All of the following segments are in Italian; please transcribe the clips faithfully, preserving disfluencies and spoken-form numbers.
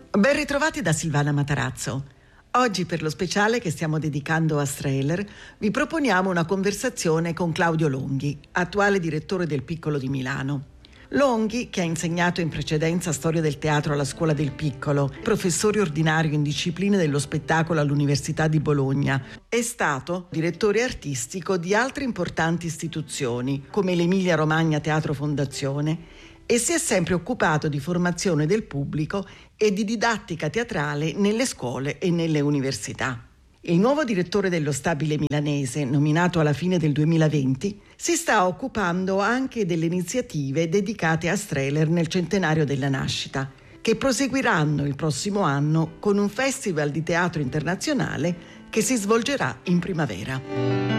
Ben ritrovati da Silvana Matarazzo. Oggi, per lo speciale che stiamo dedicando a Strehler, vi proponiamo una conversazione con Claudio Longhi, attuale direttore del Piccolo di Milano. Longhi, che ha insegnato in precedenza storia del teatro alla Scuola del Piccolo, professore ordinario in discipline dello spettacolo all'Università di Bologna, è stato direttore artistico di altre importanti istituzioni, come l'Emilia Romagna Teatro Fondazione, e si è sempre occupato di formazione del pubblico e di didattica teatrale nelle scuole e nelle università. Il nuovo direttore dello Stabile Milanese, nominato alla fine del duemilaventi, si sta occupando anche delle iniziative dedicate a Strehler nel centenario della nascita, che proseguiranno il prossimo anno con un festival di teatro internazionale che si svolgerà in primavera.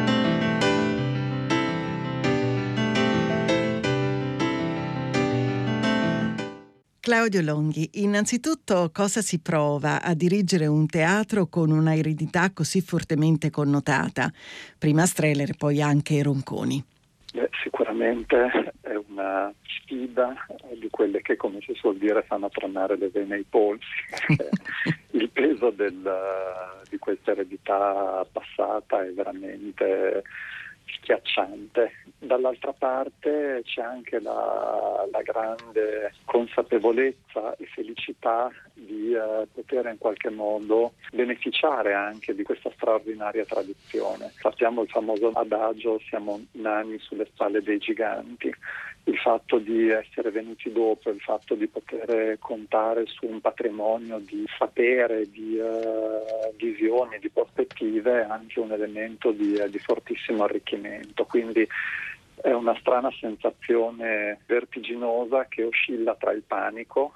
Claudio Longhi, innanzitutto cosa si prova a dirigere un teatro con una eredità così fortemente connotata? Prima Strehler, poi anche Ronconi. Beh, sicuramente è una sfida di quelle che, come si suol dire, fanno tremare le vene ai polsi. Il peso del, di questa eredità passata è veramente schiacciante. Dall'altra parte c'è anche la, la grande consapevolezza e felicità di eh, poter in qualche modo beneficiare anche di questa straordinaria tradizione. Sappiamo il famoso adagio "siamo nani sulle spalle dei giganti". Il fatto di essere venuti dopo, il fatto di poter contare su un patrimonio di sapere, di uh, visioni, di prospettive è anche un elemento di, di fortissimo arricchimento. Quindi è una strana sensazione vertiginosa che oscilla tra il panico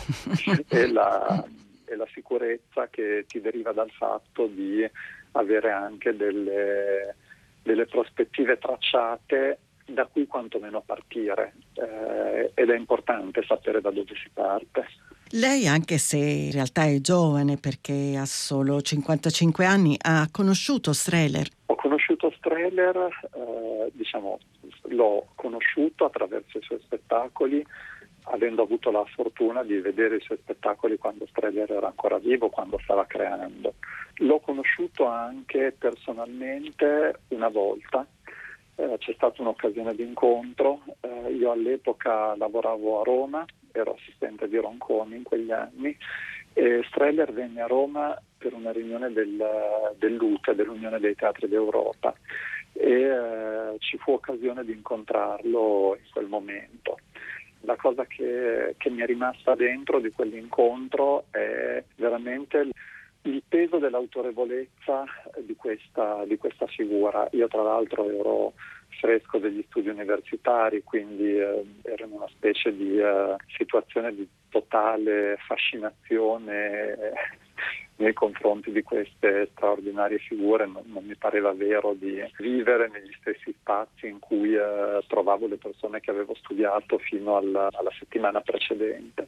e, la, e la sicurezza che ti deriva dal fatto di avere anche delle, delle prospettive tracciate da cui quantomeno partire, eh, ed è importante sapere da dove si parte. Lei, anche se in realtà è giovane perché ha solo cinquantacinque anni, ha conosciuto Strehler? Ho conosciuto Strehler, eh, diciamo, l'ho conosciuto attraverso i suoi spettacoli, avendo avuto la fortuna di vedere i suoi spettacoli quando Strehler era ancora vivo, quando stava creando. L'ho conosciuto anche personalmente una volta. Eh, c'è stata un'occasione di incontro, eh, io all'epoca lavoravo a Roma, ero assistente di Ronconi in quegli anni, e Strehler venne a Roma per una riunione del, dell'U T E, dell'Unione dei Teatri d'Europa, e eh, ci fu occasione di incontrarlo in quel momento. La cosa che, che mi è rimasta dentro di quell'incontro è veramente il peso dell'autorevolezza di questa, di questa figura. Io tra l'altro ero fresco degli studi universitari, quindi eh, ero in una specie di eh, situazione di totale fascinazione eh, nei confronti di queste straordinarie figure. Non, non mi pareva vero di vivere negli stessi spazi in cui eh, trovavo le persone che avevo studiato fino alla, alla settimana precedente.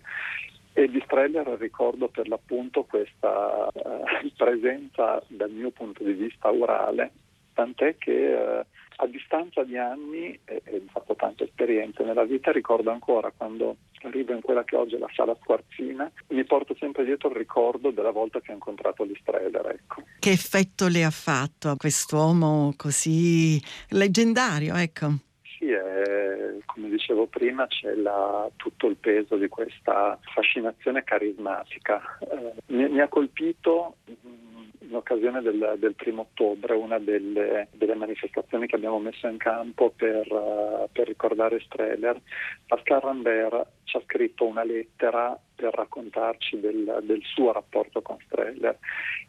E di Strehler ricordo per l'appunto questa eh, presenza dal mio punto di vista orale, tant'è che eh, a distanza di anni, e, e ho fatto tante esperienze nella vita, ricordo ancora quando arrivo in quella che oggi è la Sala Squarzina, mi porto sempre dietro il ricordo della volta che ho incontrato di Strehler, ecco. Che effetto le ha fatto a quest'uomo così leggendario, ecco? Sì, è, come dicevo prima, c'è la, tutto il peso di questa fascinazione carismatica. Eh, mi, mi ha colpito in occasione del, del primo ottobre, una delle, delle manifestazioni che abbiamo messo in campo per, uh, per ricordare Strehler. Pascal Rambert ci ha scritto una lettera per raccontarci del, del suo rapporto con Strehler,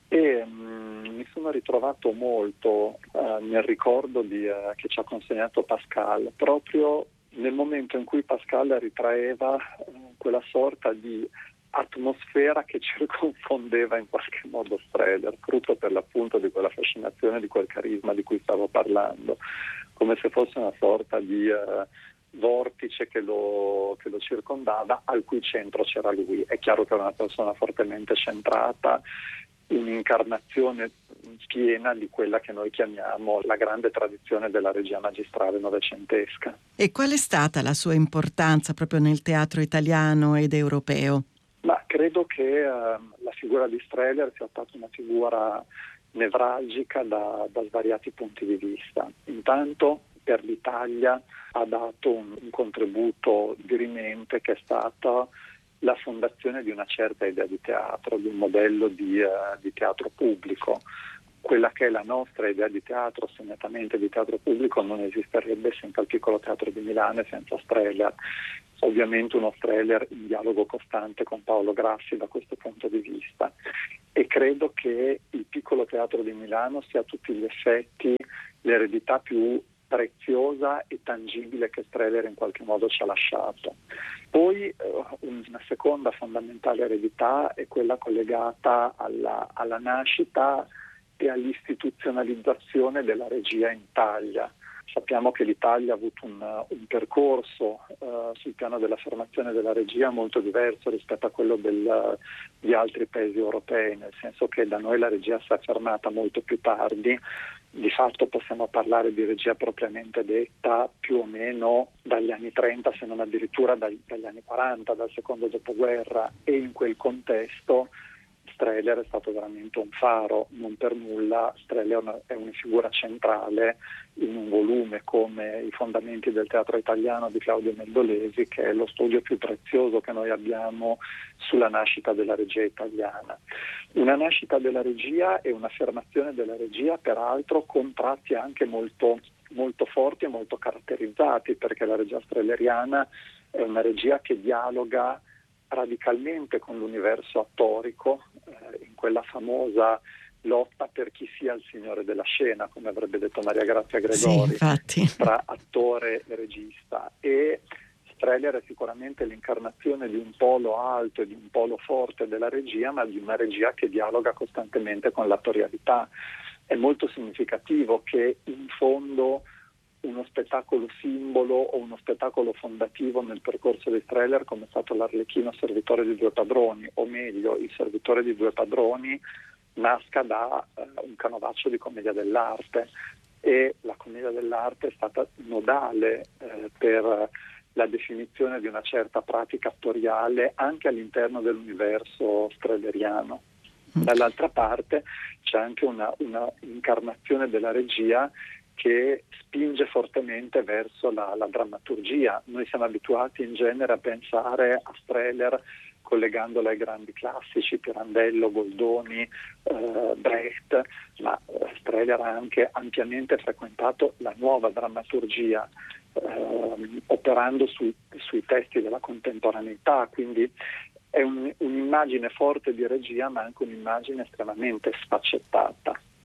e um, mi sono ritrovato molto uh, nel ricordo di, uh, che ci ha consegnato Pascal, proprio nel momento in cui Pascal ritraeva uh, quella sorta di atmosfera che circonfondeva in qualche modo Strehler, frutto per l'appunto di quella fascinazione, di quel carisma di cui stavo parlando, come se fosse una sorta di uh, vortice che lo, che lo circondava, al cui centro c'era lui. È chiaro che era una persona fortemente centrata, un'incarnazione piena di quella che noi chiamiamo la grande tradizione della regia magistrale novecentesca. E qual è stata la sua importanza proprio nel teatro italiano ed europeo? Ma credo che eh, la figura di Strehler sia stata una figura nevralgica da, da svariati punti di vista. Intanto per l'Italia ha dato un, un contributo dirimente che è stato la fondazione di una certa idea di teatro, di un modello di, uh, di teatro pubblico. Quella che è la nostra idea di teatro, segnatamente di teatro pubblico, non esisterebbe senza il Piccolo Teatro di Milano e senza Strehler. Ovviamente uno Strehler in dialogo costante con Paolo Grassi da questo punto di vista. E credo che il Piccolo Teatro di Milano sia a tutti gli effetti l'eredità più preziosa e tangibile che Strehler in qualche modo ci ha lasciato. Poi eh, una seconda fondamentale eredità è quella collegata alla, alla nascita e all'istituzionalizzazione della regia in Italia. Sappiamo che l'Italia ha avuto un, un percorso uh, sul piano della formazione della regia molto diverso rispetto a quello del, di altri paesi europei, nel senso che da noi la regia si è fermata molto più tardi. Di fatto possiamo parlare di regia propriamente detta più o meno dagli anni trenta, se non addirittura dagli, dagli anni quaranta, dal secondo dopoguerra, e in quel contesto Strehler è stato veramente un faro. Non per nulla Strehler è una, è una figura centrale in un volume come I fondamenti del teatro italiano di Claudio Mendolesi, che è lo studio più prezioso che noi abbiamo sulla nascita della regia italiana. Una nascita della regia e un'affermazione della regia, peraltro, con tratti anche molto, molto forti e molto caratterizzati, perché la regia strehleriana è una regia che dialoga radicalmente con l'universo attorico, eh, in quella famosa lotta per chi sia il signore della scena, come avrebbe detto Maria Grazia Gregori, sì, tra attore e regista. E Strehler è sicuramente l'incarnazione di un polo alto e di un polo forte della regia, ma di una regia che dialoga costantemente con l'attorialità. È molto significativo che in fondo uno spettacolo simbolo o uno spettacolo fondativo nel percorso di Strehler, come è stato l'Arlecchino servitore di due padroni, o meglio il servitore di due padroni, nasca da uh, un canovaccio di commedia dell'arte, e la commedia dell'arte è stata nodale eh, per la definizione di una certa pratica attoriale anche all'interno dell'universo strehleriano. Dall'altra parte c'è anche una, una incarnazione della regia che spinge fortemente verso la, la drammaturgia. Noi siamo abituati in genere a pensare a Strehler collegandola ai grandi classici, Pirandello, Goldoni, eh, Brecht, ma eh, Strehler ha anche ampiamente frequentato la nuova drammaturgia, eh, operando sui, sui testi della contemporaneità, quindi è un, un'immagine forte di regia, ma anche un'immagine estremamente sfaccettata.